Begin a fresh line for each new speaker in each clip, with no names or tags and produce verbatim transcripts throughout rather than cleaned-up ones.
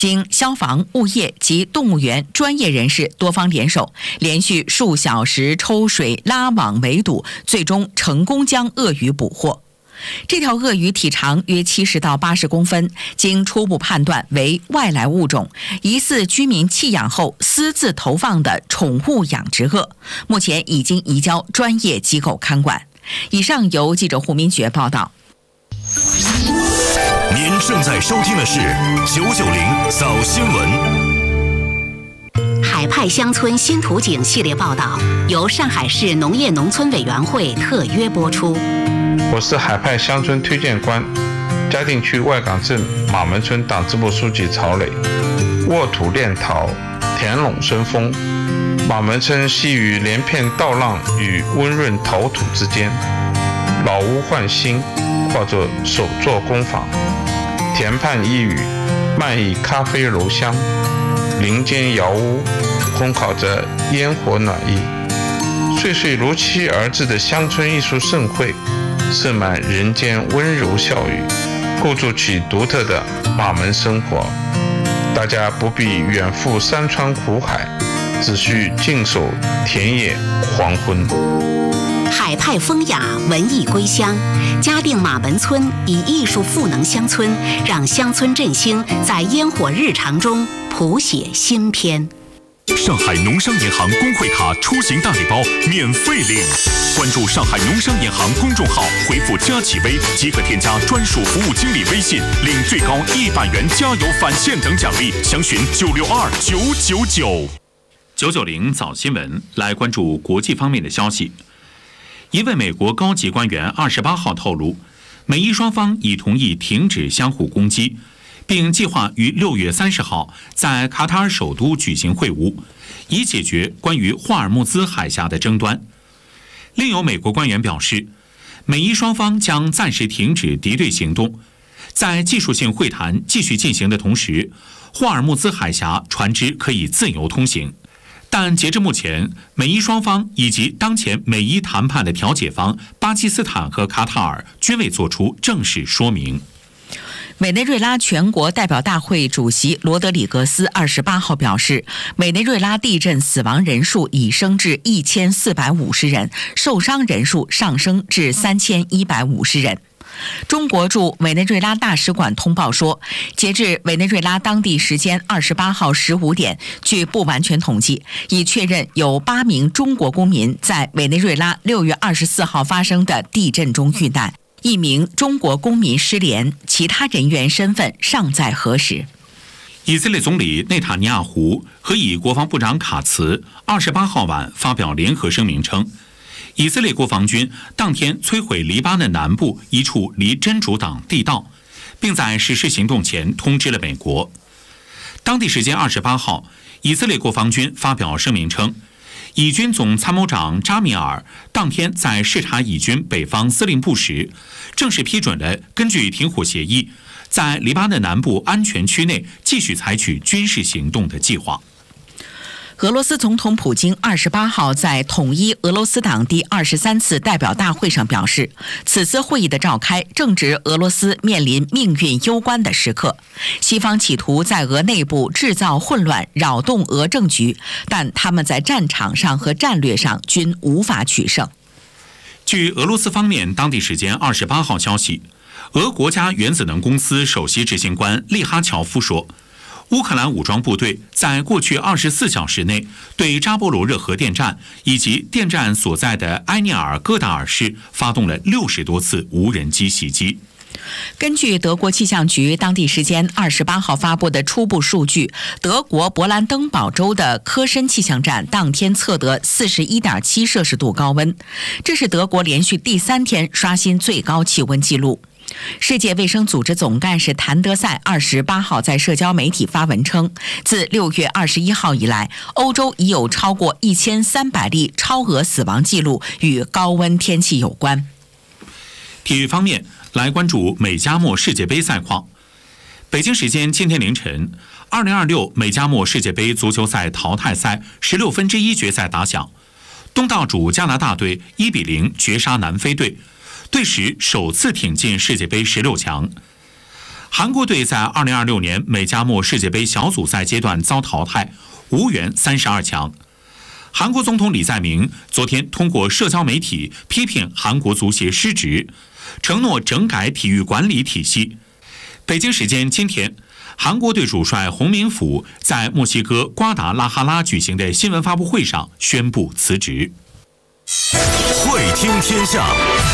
经消防、物业及动物园专业人士多方联手，连续数小时抽水拉网围堵，最终成功将鳄鱼捕获。这条鳄鱼体长约七十到八十公分，经初步判断为外来物种，疑似居民弃养后私自投放的宠物养殖鳄，目前已经移交专业机构看管。以上由记者胡明珏报道。
您正在收听的是九九零早新闻。
海派乡村新图景系列报道由上海市农业农村委员会特约播出。
我是海派乡村推荐官，嘉定区外港镇马门村党支部书记曹磊。沃土炼陶，田垄生风。马门村系于连片稻浪与温润陶土之间，老屋换新，化作手作工坊。田畔一隅，漫溢咖啡柔香。林间窑屋，烘烤着烟火暖意。岁岁如期而至的乡村艺术盛会，盛满人间温柔笑语，构筑起独特的马门生活。大家不必远赴山川苦海，只需静守田野黄昏。
海派风雅，文艺归乡。嘉定马门村以艺术赋能乡村，让乡村振兴在烟火日常中谱写新篇。
上海农商银行工会卡出行大礼包免费领，关注上海农商银行公众号，回复加企微即可添加专属服务经理微信，领最高一百元加油返现等奖励，详询九六二九九九。九九零早新闻来关注国际方面的消息。一位美国高级官员二十八号透露，美伊双方已同意停止相互攻击，并计划于六月三十号在卡塔尔首都举行会晤，以解决关于霍尔木兹海峡的争端。另有美国官员表示，美伊双方将暂时停止敌对行动，在技术性会谈继续进行的同时，霍尔木兹海峡船只可以自由通行。但截至目前，美伊双方以及当前美伊谈判的调解方巴基斯坦和卡塔尔均未作出正式说明。
委内瑞拉全国代表大会主席罗德里格斯二十八号表示，委内瑞拉地震死亡人数已升至一千四百五十人，受伤人数上升至三千一百五十人。中国驻委内瑞拉大使馆通报说，截至委内瑞拉当地时间二十八号十五点，据不完全统计，已确认有八名中国公民在委内瑞拉六月二十四号发生的地震中遇难，一名中国公民失联，其他人员身份尚在核实。
以色列总理内塔尼亚胡和以国防部长卡茨二十八号晚发表联合声明称，以色列国防军当天摧毁黎巴嫩南部一处离真主党地道，并在实施行动前通知了美国。当地时间二十八号，以色列国防军发表声明称，以军总参谋长扎米尔当天在视察以军北方司令部时，正式批准了根据停火协议，在黎巴嫩南部安全区内继续采取军事行动的计划。
俄罗斯总统普京二十八号在统一俄罗斯党第二十三次代表大会上表示，此次会议的召开正值俄罗斯面临命运攸关的时刻，西方企图在俄内部制造混乱，扰动俄政局，但他们在战场上和战略上均无法取胜。
据俄罗斯方面当地时间二十八号消息，俄国家原子能公司首席执行官利哈乔夫说，乌克兰武装部队在过去二十四小时内对扎波罗热核电站以及电站所在的埃涅尔戈达尔市发动了六十多次无人机袭击。
根据德国气象局当地时间二十八号发布的初步数据，德国勃兰登堡州的科申气象站当天测得 四十一点七摄氏度高温，这是德国连续第三天刷新最高气温纪录。世界卫生组织总干事谭德赛二十八号在社交媒体发文称，自六月二十一号以来，欧洲已有超过一千三百例超额死亡记录与高温天气有关。
体育方面，来关注美加墨世界杯赛况。北京时间今天凌晨，二零二六美加墨世界杯足球赛淘汰赛十六分之一决赛打响，东道主加拿大队一比零绝杀南非队，队史首次挺进世界杯十六强。 韩国队在二零二六年美加墨世界杯小组赛阶段遭淘汰，无缘三十二强。韩国总统李在明昨天通过社交媒体批评韩国足协失职，承诺整改体育管理体系。北京时间今天，韩国队主帅洪明甫在墨西哥瓜达拉哈拉举行的新闻发布会上宣布辞职。
会听天下。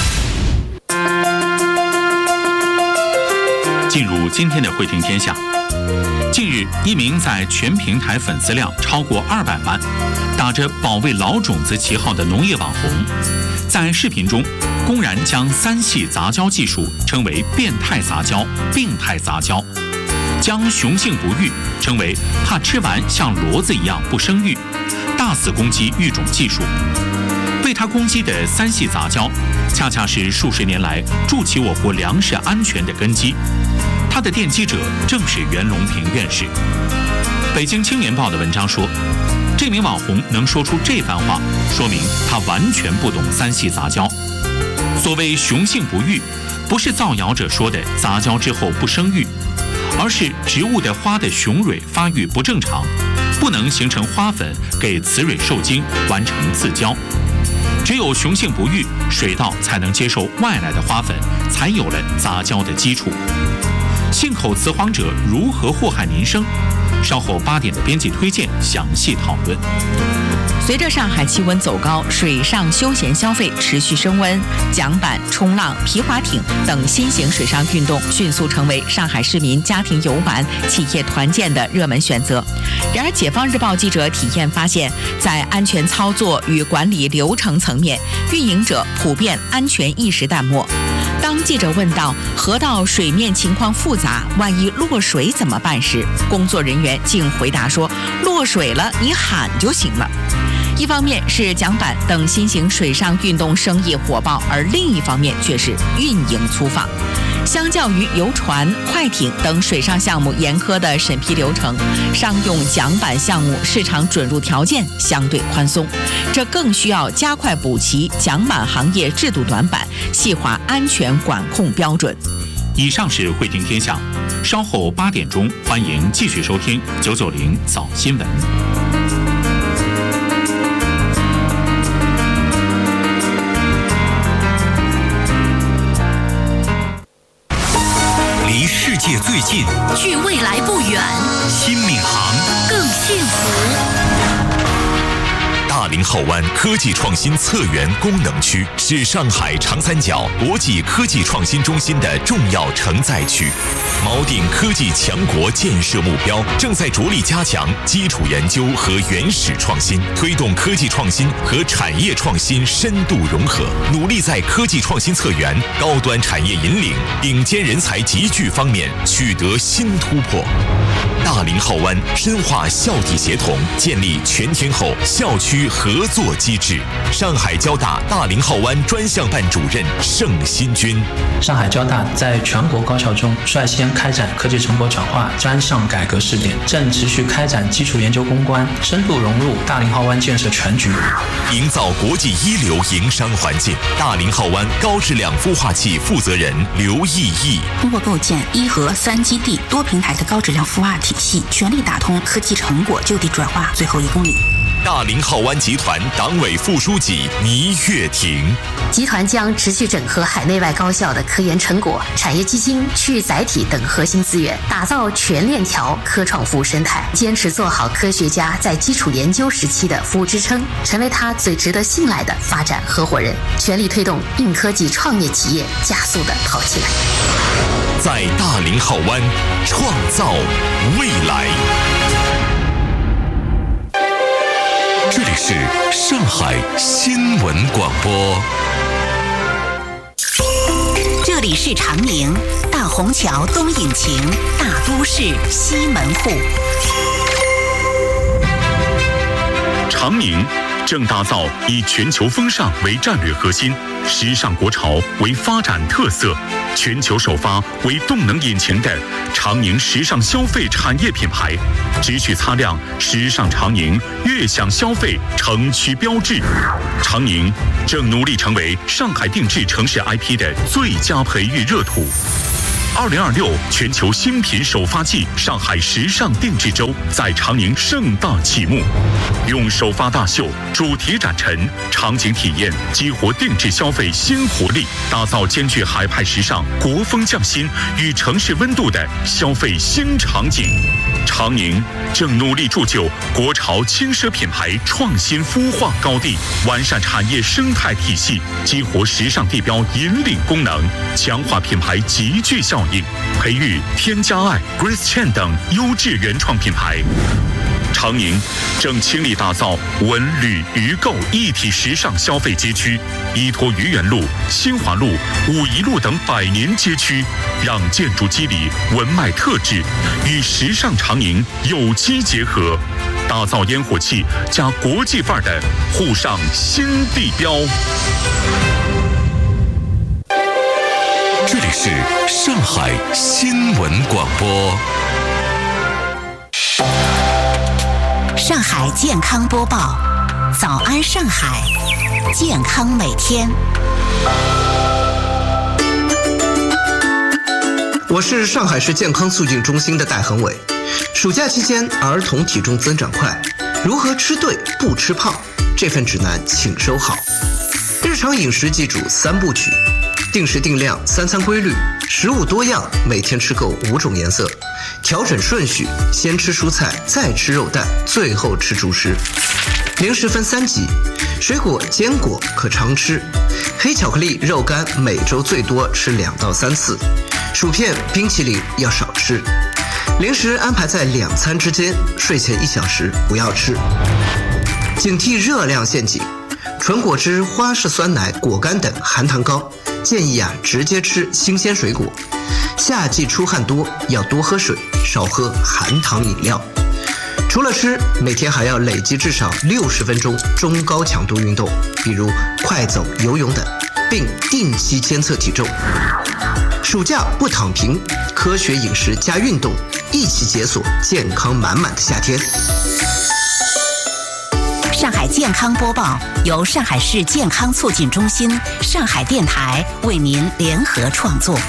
进入今天的会听天下。近日，一名在全平台粉丝量超过二百万、打着保卫老种子旗号的农业网红，在视频中公然将三系杂交技术称为变态杂交、病态杂交，将雄性不育称为怕吃完像骡子一样不生育，大肆攻击育种技术。被他攻击的三系杂交，恰恰是数十年来筑起我国粮食安全的根基。他的奠基者正是袁隆平院士。北京青年报的文章说，这名网红能说出这番话，说明他完全不懂三系杂交。所谓雄性不育，不是造谣者说的杂交之后不生育，而是植物的花的雄蕊发育不正常，不能形成花粉给雌蕊受精，完成自交。只有雄性不育，水稻才能接受外来的花粉，才有了杂交的基础。信口雌黄者如何祸害民生？稍后八点的编辑推荐详细讨论。
随着上海气温走高，水上休闲消费持续升温，桨板、冲浪、皮划艇等新型水上运动迅速成为上海市民家庭游玩、企业团建的热门选择。然而，解放日报记者体验发现，在安全操作与管理流程层面，运营者普遍安全意识淡漠。当记者问到河道水面情况复杂，万一落水怎么办时，工作人员竟回答说：“落水了，你喊就行了。”一方面是桨板等新型水上运动生意火爆，而另一方面却是运营粗放。相较于游船、快艇等水上项目严苛的审批流程，商用桨板项目市场准入条件相对宽松，这更需要加快补齐桨板行业制度短板，细化安全管控标准。
以上是会听天下，稍后八点钟欢迎继续收听九九零早新闻。
离世界最近，
距未来不远，
新闵行
更幸福。
大林浩湾科技创新策源功能区是上海长三角国际科技创新中心的重要承载区，锚定科技强国建设目标，正在着力加强基础研究和原始创新，推动科技创新和产业创新深度融合，努力在科技创新策源、高端产业引领、顶尖人才集聚方面取得新突破。大林浩湾深化校体协同，建立全天候校区合作机制。上海交大大林浩湾专项办主任盛新军：
上海交大在全国高校中率先开展科技成果转化专项改革试点，正持续开展基础研究攻关，深度融入大林浩湾建设全局，
营造国际一流营商环境。大林浩湾高质量孵化器负责人刘毅毅：
通过构建一核三基地多平台的高质量孵化体系，全力打通科技成果就地转化最后一公里。
大林浩湾集团党委副书记倪月婷：
集团将持续整合海内外高校的科研成果、产业基金、区域载体等核心资源，打造全链条科创服务生态，坚持做好科学家在基础研究时期的服务支撑，成为他最值得信赖的发展合伙人，全力推动硬科技创业企业加速的跑起来。
在大林浩湾创造未来。这里是上海新闻广播。
这里是长宁，大虹桥东引擎，大都市西门户。
长宁正打造以全球风尚为战略核心，时尚国潮为发展特色，全球首发为动能引擎的长宁时尚消费产业品牌，只需擦亮时尚长宁悦享消费城区标志。长宁正努力成为上海定制城市 I P 的最佳培育热土。 二零二六全球新品首发季上海时尚定制周在长宁盛大启幕，用首发大秀、主题展陈、场景体验激活定制消费新活力，打造兼具海派时尚、国风匠心与城市温度的消费新场景。长宁正努力铸就国潮轻奢品牌创新孵化高地，完善产业生态体系，激活时尚地标引领功能，强化品牌集聚效应，培育添加爱、Grace Chen 等优质原创品牌。长宁正倾力打造文旅娱购一体时尚消费街区，依托愚园路、新华路、武夷路等百年街区，让建筑肌理文脉特质与时尚长宁有机结合，打造烟火气加国际范儿的沪上新地标。
这里是上海新闻广播。
上海健康播报，早安上海，健康每天。
我是上海市健康促进中心的戴恒伟。暑假期间，儿童体重增长快，如何吃对不吃胖？这份指南请收好。日常饮食记住三部曲：定时定量，三餐规律，食物多样，每天吃够五种颜色。调整顺序，先吃蔬菜，再吃肉蛋，最后吃主食。零食分三级，水果、坚果可常吃，黑巧克力、肉干每周最多吃两到三次，薯片、冰淇淋要少吃。零食安排在两餐之间，睡前一小时不要吃。警惕热量陷阱，纯果汁、花式酸奶、果干等含糖高，建议啊直接吃新鲜水果。夏季出汗多，要多喝水，少喝含糖饮料。除了吃，每天还要累积至少六十分钟中高强度运动，比如快走、游泳等，并定期监测体重。暑假不躺平，科学饮食加运动，一起解锁健康满满的夏天。
上海健康播报由上海市健康促进中心、上海电台为您联合创作。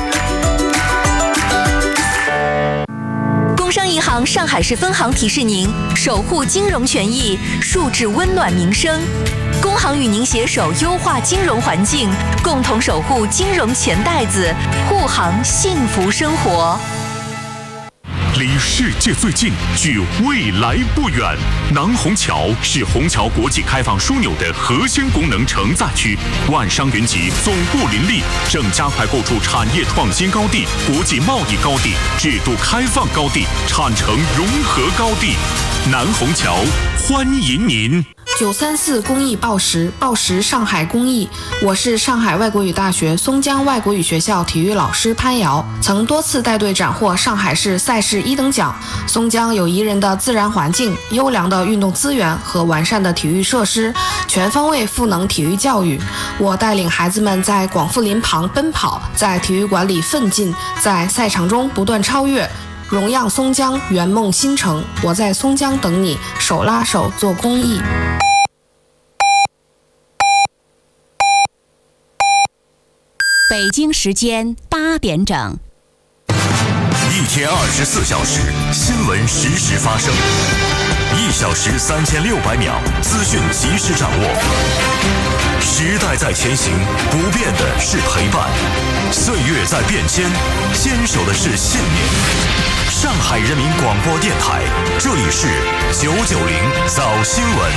工商银行上海市分行提示您：守护金融权益，树质温暖民生。工行与您携手优化金融环境，共同守护金融钱袋子，护航幸福生活。
离世界最近，距未来不远。南虹桥是虹桥国际开放枢纽的核心功能承载区，万商云集，总部林立，正加快构筑产业创新高地、国际贸易高地、制度开放高地、产城融合高地。南虹桥欢迎您。
九三四公益报时，报时上海公益。我是上海外国语大学松江外国语学校体育老师潘瑶，曾多次带队斩获上海市赛事一等奖。松江有宜人的自然环境、优良的运动资源和完善的体育设施，全方位赋能体育教育。我带领孩子们在广富林旁奔跑，在体育馆里奋进，在赛场中不断超越。荣耀松江，圆梦新城。我在松江等你，手拉手做公益。
北京时间八点整。
一天二十四小时，新闻实时发生，一小时三千六百秒，资讯及时掌握。时代在前行，不变的是陪伴；岁月在变迁，坚守的是信念。上海人民广播电台，这里是九九零早新闻。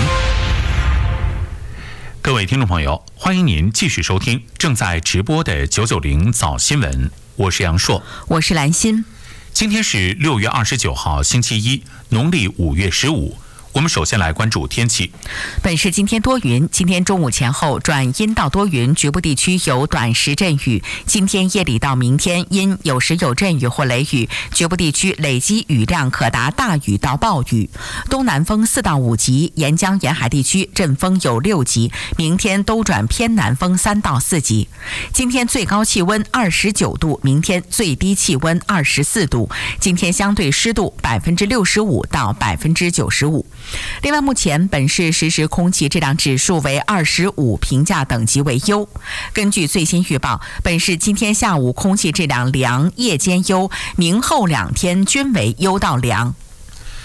各位听众朋友，欢迎您继续收听正在直播的九九零早新闻，我是杨硕，
我是兰心。
今天是六月二十九号，星期一，农历五月十五。我们首先来关注天气。
本市今天多云，今天中午前后转阴到多云，局部地区有短时阵雨。今天夜里到明天阴，有时有阵雨或雷雨，局部地区累积雨量可达大雨到暴雨。东南风四到五级，沿江沿海地区阵风有六级。明天都转偏南风三到四级。今天最高气温二十九度，明天最低气温二十四度。今天相对湿度百分之六十五到百分之九十五。 另外，目前本市实时空气质量指数为二十五，评价等级为优。根据最新预报，本市今天下午空气质量良，夜间优，明后两天均为优到良。